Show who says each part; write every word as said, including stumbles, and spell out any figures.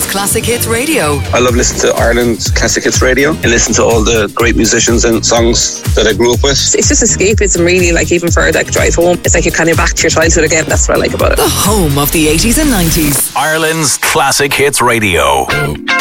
Speaker 1: Classic Hits Radio.
Speaker 2: I love listening to Ireland's Classic Hits Radio and listen to all the great musicians and songs that I grew up with.
Speaker 3: It's just escapism, really, like even for like drive home. It's like you're kind of back to your childhood again. That's what I like about it.
Speaker 1: The home of the eighties and nineties.
Speaker 4: Ireland's Classic Hits Radio.